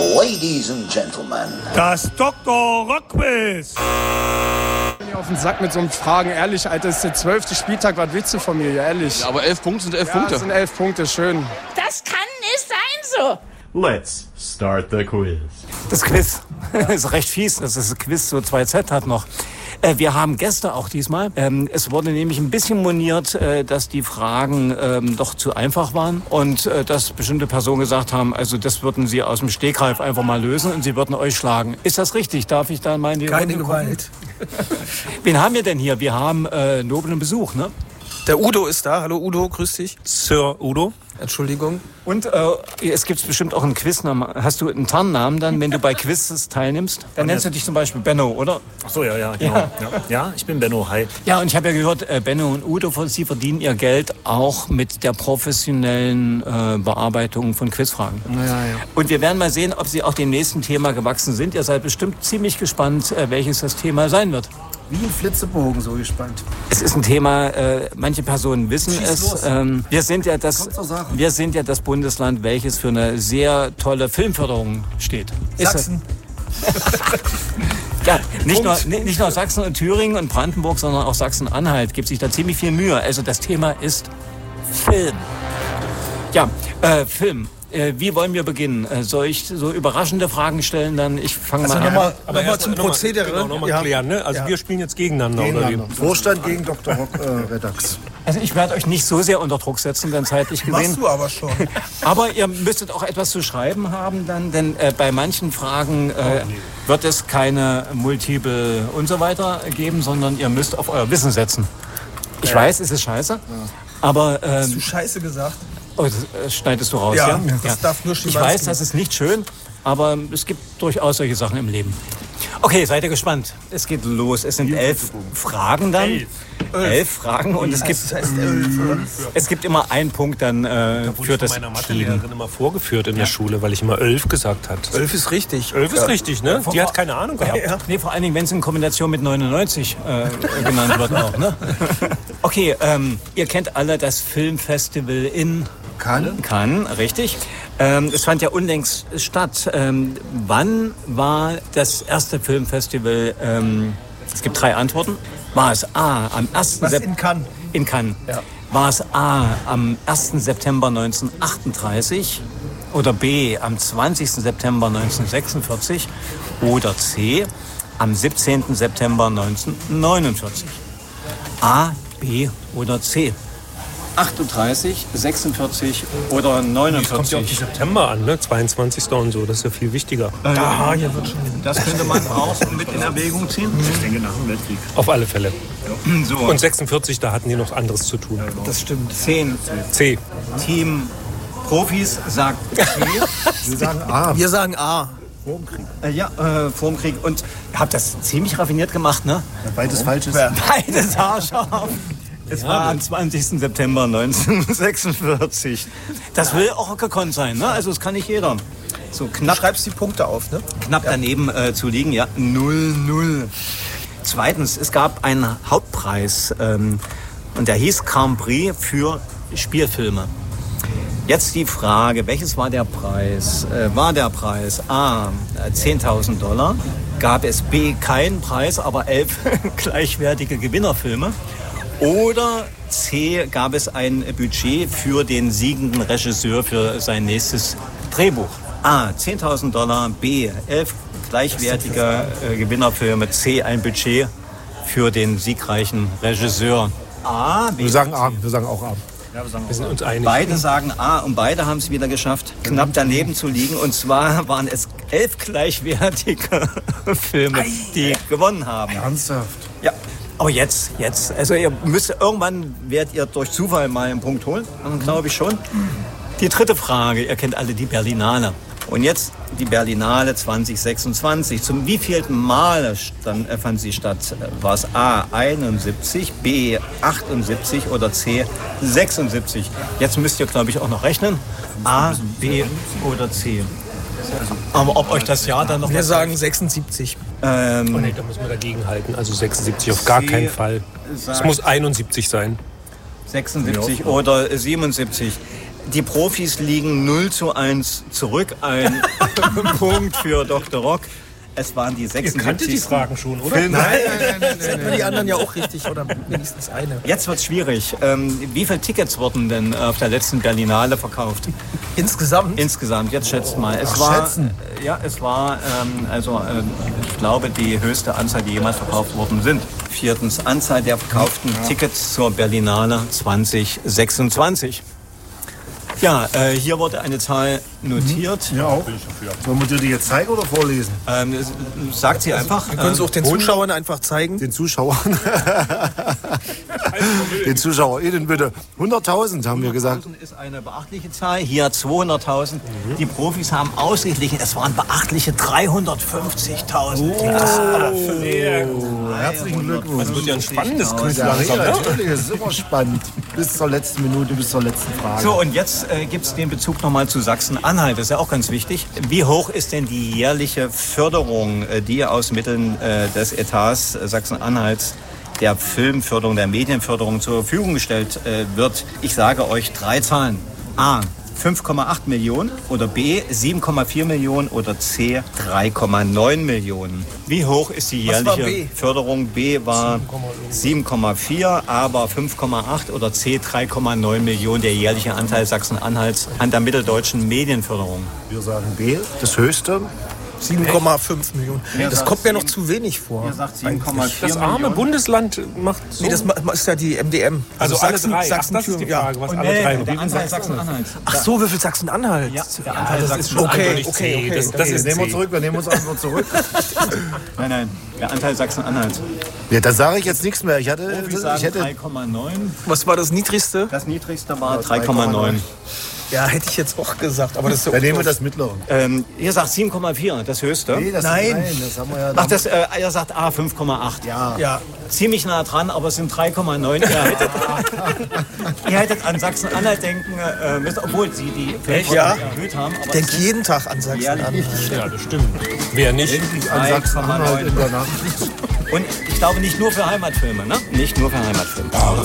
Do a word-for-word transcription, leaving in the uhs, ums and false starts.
Ladies and Gentlemen. Das Doktor Rockquiz. Auf den Sack mit so einem Fragen, ehrlich, Alter, das ist der zwölfte Spieltag, was willst du von mir, ehrlich? Ja, aber elf Punkte sind elf ja, Punkte. Das sind elf Punkte, schön. Das kann nicht sein so. Let's start the quiz. Das Quiz ist recht fies, dass das Quiz so zwei Z hat noch. Äh, wir haben Gäste auch diesmal. Ähm, es wurde nämlich ein bisschen moniert, äh, dass die Fragen ähm, doch zu einfach waren und äh, dass bestimmte Personen gesagt haben, also das würden sie aus dem Stegreif einfach mal lösen und sie würden euch schlagen. Ist das richtig? Darf ich da mal in die Keine Runde Gewalt. Wen haben wir denn hier? Wir haben äh, noblen Besuch, ne? Der Udo ist da. Hallo Udo, grüß dich. Sir Udo. Entschuldigung. Und äh, es gibt bestimmt auch einen Quiznamen. Hast du einen Tarnnamen dann, wenn du bei Quizzes teilnimmst? Dann nennst du dich zum Beispiel Benno, oder? Ach so, ja, ja, genau. Ja. Ja, ja ich bin Benno, hi. Ja, und ich habe ja gehört, äh, Benno und Udo, Sie verdienen ihr Geld auch mit der professionellen äh, Bearbeitung von Quizfragen. Ja, ja. Und wir werden mal sehen, ob Sie auch dem nächsten Thema gewachsen sind. Ihr seid bestimmt ziemlich gespannt, äh, welches das Thema sein wird. Wie ein Flitzebogen, so gespannt. Es ist ein Thema, äh, manche Personen wissen Schieß es. los. Ähm, wir sind ja das, Kommt zur Sache. wir sind ja das Bundesland, welches für eine sehr tolle Filmförderung steht. Ist Sachsen. Ja, nicht nur, nicht nur Sachsen und Thüringen und Brandenburg, sondern auch Sachsen-Anhalt gibt sich da ziemlich viel Mühe. Also das Thema ist Film. Ja, äh, Film. Äh, wie wollen wir beginnen? Äh, soll ich so überraschende Fragen stellen? Dann ich fange Also mal an. nochmal Aber noch erst zum noch mal- Prozedere. Genau, nochmal Ja. klären, ne? Also Ja. wir spielen jetzt gegeneinander, oder wie? Vorstand gegen Doktor Rock äh, Redax. Also ich werde euch nicht so sehr unter Druck setzen, dann zeitlich gesehen. Machst du aber schon. Aber ihr müsstet auch etwas zu schreiben haben dann, denn äh, bei manchen Fragen äh, wird es keine Multiple und so weiter geben, sondern ihr müsst auf euer Wissen setzen. Ich weiß, es ist scheiße, aber... Ähm, Hast du Scheiße gesagt? oh, das äh, schneidest du raus, Ja, ja? das darf nur Ich Schimanski. weiß, das ist nicht schön, aber es gibt durchaus solche Sachen im Leben. Okay, seid ihr gespannt? Es geht los. Es sind elf Fragen dann. Elf, elf Fragen und es gibt, Das heißt elf, oder? es gibt immer einen Punkt dann äh, Da wurde für ich von das meiner Team. Mathelehrerin immer vorgeführt in der Schule, weil ich immer Elf gesagt hat. Elf ist richtig. Elf ist Ja. richtig, ne? Die hat keine Ahnung gehabt. Ja. Nee, vor allen Dingen, wenn es in Kombination mit neunundneunzig äh, genannt wird auch, ne? Okay, ähm, ihr kennt alle das Filmfestival in Kann? Cannes, richtig. Ähm, es fand ja unlängst statt. Ähm, wann war das erste Filmfestival? Ähm, es gibt drei Antworten. War es A am ersten Was Sep- in Cannes? in Cannes. Ja. War es A am ersten September neunzehnhundertachtunddreißig oder B am zwanzigsten September neunzehnhundertsechsundvierzig oder C am siebzehnten September neunzehnhundertneunundvierzig? A, B oder C? achtunddreißig, sechsundvierzig oder Das kommt ja auf die neunundvierzig? September an, ne? zweiundzwanzigsten und so, das ist ja viel wichtiger. Da, hier wird schon. Das könnte man auch mit in Erwägung ziehen. Ich denke nach dem Weltkrieg. Auf alle Fälle. So, Und sechsundvierzig, da hatten die noch anderes zu tun. Das stimmt. zehn. C. Team Profis sagt C. Wir sagen A. Wir sagen A. Äh, ja, äh, vorm Krieg. Und ihr habt das ziemlich raffiniert gemacht, ne? Beides falsch ist. Beides haarscharf. Es war am zwanzigsten September neunzehnhundertsechsundvierzig. Das will auch gekonnt sein, ne? Also das kann nicht jeder. So Du knapp, schreibst die Punkte auf, ne? knapp daneben äh, zu liegen, ja. null null. Zweitens, es gab einen Hauptpreis ähm, und der hieß Grand Prix für Spielfilme. Jetzt die Frage, welches war der Preis? Äh, war der Preis A, äh, zehntausend Dollar? Gab es B, keinen Preis, aber elf gleichwertige Gewinnerfilme? Oder C, gab es ein Budget für den siegenden Regisseur für sein nächstes Drehbuch? A, zehntausend Dollar, B, elf gleichwertige äh, Gewinnerfilme, C, ein Budget für den siegreichen Regisseur. A, B, Wir sagen A. Wir sagen auch A. Wir sind uns einig. Beide sagen A und beide haben es wieder geschafft, knapp daneben zu liegen. Und zwar waren es elf gleichwertige Filme, die gewonnen haben. Ernsthaft? Ja. Aber jetzt, jetzt. Also ihr müsst, irgendwann werdet ihr durch Zufall mal einen Punkt holen. Glaube ich schon. Die dritte Frage, ihr kennt alle die Berlinale. Und jetzt die Berlinale zwanzig sechsundzwanzig. Zum wievielten Mal stand, äh, fand sie statt? War es A einundsiebzig, B achtundsiebzig oder C sechsundsiebzig? Jetzt müsst ihr, glaube ich, auch noch rechnen. A, B oder C. Aber ob euch das Jahr dann noch... Wir was sagen sechsundsiebzig. Ähm, Oh nee, da müssen wir dagegen halten. Also sechsundsiebzig auf gar C keinen Fall. Es muss einundsiebzig sein. sechsundsiebzig oder siebenundsiebzig. Die Profis liegen null zu eins zurück. Ein Punkt für Doktor Rock. Es waren die Ihr sechsundsiebzig. kanntet die Fragen schon, oder? Filme. Nein, nein, nein, nein, nein. Die anderen ja auch richtig oder wenigstens eine. Jetzt wird's schwierig. Ähm, wie viele Tickets wurden denn auf der letzten Berlinale verkauft? Insgesamt? Insgesamt, jetzt schätzt mal. Es Ach, war, schätzen. äh, ja, es war ähm, also äh, ich glaube die höchste Anzahl, die jemals verkauft worden sind. Viertens, Anzahl der verkauften ja. Tickets zur Berlinale zwanzig sechsundzwanzig. Ja, äh, hier wurde eine Zahl notiert. Ja, auch. Sollen wir dir die jetzt zeigen oder vorlesen? Ähm, sagt sie einfach. Wir können es auch den Zuschauern einfach zeigen. Den Zuschauern. Den ZuschauerInnen bitte. hunderttausend haben wir gesagt. hunderttausend ist eine beachtliche Zahl. Hier zweihunderttausend. Mhm. Die Profis haben ausgeglichen. Es waren beachtliche dreihundertfünfzigtausend. Oh, sehr gut. Herzlichen Glückwunsch. Das wird ja ein spannendes Quiz Ja, langsam, ja, ne? natürlich, es ist immer spannend. Bis zur letzten Minute, bis zur letzten Frage. So, und jetzt äh, gibt es den Bezug nochmal zu Sachsen-Anhalt. Das ist ja auch ganz wichtig. Wie hoch ist denn die jährliche Förderung, äh, die aus Mitteln äh, des Etats äh, Sachsen-Anhalts der Filmförderung, der Medienförderung zur Verfügung gestellt äh, wird? Ich sage euch drei Zahlen. A, fünf Komma acht Millionen oder B, sieben Komma vier Millionen oder C, drei Komma neun Millionen. Wie hoch ist die Was war jährliche B? Förderung? B war sieben Komma vier, aber fünf Komma acht oder C, drei Komma neun Millionen, der jährliche Anteil Sachsen-Anhalts an der mitteldeutschen Medienförderung. Wir sagen B, das höchste. sieben Komma fünf Millionen. Das kommt mir noch zu wenig vor. Ihr sagt sieben Komma vier Das arme Millionen. Bundesland macht so. Nee, das ma- ist ja die M D M. also alle Sachsen- drei. Ach, Sachsen, das ist die ja. Frage, was Und alle nee, drei der machen. Anteil Sachsen-Anhalt. Ach so, wie viel Sachsen-Anhalt? Ja, der Anteil Das ist schon Okay, eindeutig okay, C. okay. Das, das ist nehmen wir C. zurück, wir nehmen uns einfach zurück. Nein, nein, der Anteil Sachsen-Anhalt. Ja, da sage ich jetzt nichts mehr. Ich hatte, Profis ich sagen hätte drei Komma neun. Was war das niedrigste? Das niedrigste war drei Komma neun. Ja, hätte ich jetzt auch gesagt. Aber das ist so dann nehmen wir das mittlere. Ähm, ihr sagt sieben Komma vier, das höchste. Nee, das Nein. nein, das haben wir ja. Ach, das, äh, ihr sagt A, fünf Komma acht. ja. Ja. Ziemlich nah dran, aber es sind drei Komma neun. Ihr hättet, ihr hättet an Sachsen-Anhalt denken äh, müssen, obwohl sie die Fläche Ja. erhöht haben. Aber Ich denke jeden Tag an Sachsen-Anhalt. Ja, das stimmt. Wer nicht? An Sachsen-Anhalt in der Nacht. Und ich glaube nicht nur für Heimatfilme, ne? Nicht nur für Heimatfilme.